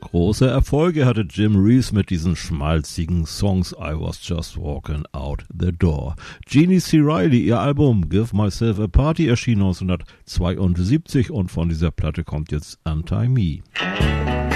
Große Erfolge hatte Jim Reeves mit diesen schmalzigen Songs I Was Just Walking Out the Door. Jeannie C. Riley, ihr Album Give Myself a Party erschien 1972 und von dieser Platte kommt jetzt Untie Me.